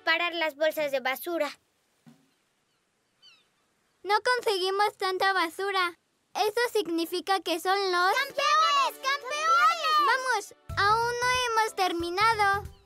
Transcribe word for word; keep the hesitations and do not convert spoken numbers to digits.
separar las bolsas de basura. No conseguimos tanta basura. Eso significa que son los... ¡Campeones! ¡Campeones! ¡Vamos! Aún no hemos terminado.